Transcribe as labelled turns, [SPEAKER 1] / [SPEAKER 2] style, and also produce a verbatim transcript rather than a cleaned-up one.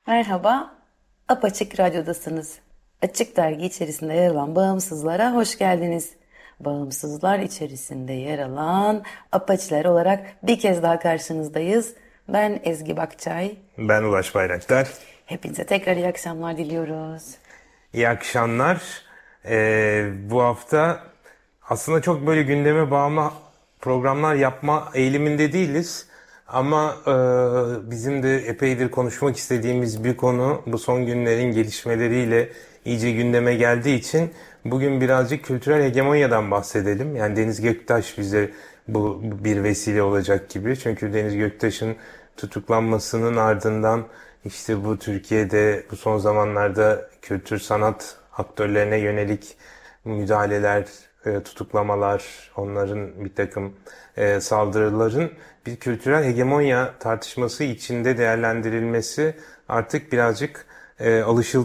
[SPEAKER 1] Merhaba, Apaçık Radyo'dasınız. Açık Dergi içerisinde yer alan Bağımsızlara hoş geldiniz. Bağımsızlar içerisinde yer alan Apaçiler olarak bir kez daha karşınızdayız. Ben Ezgi Bakçay.
[SPEAKER 2] Ben Ulaş Bayraktar.
[SPEAKER 1] Hepinize tekrar iyi akşamlar diliyoruz.
[SPEAKER 2] İyi akşamlar. Ee, bu hafta aslında çok böyle gündeme bağımlı programlar yapma eğiliminde değiliz. Ama e, bizim de epeydir konuşmak istediğimiz bir konu bu son günlerin gelişmeleriyle iyice gündeme geldiği için bugün birazcık kültürel hegemonyadan bahsedelim. Yani Deniz Göktaş bize bu bir vesile olacak gibi. Çünkü Deniz Göktaş'ın tutuklanmasının ardından işte bu Türkiye'de bu son zamanlarda kültür sanat aktörlerine yönelik müdahaleler, e, tutuklamalar, onların bir takım e, saldırıların bir kültürel hegemonya tartışması içinde değerlendirilmesi artık birazcık e, alışıldı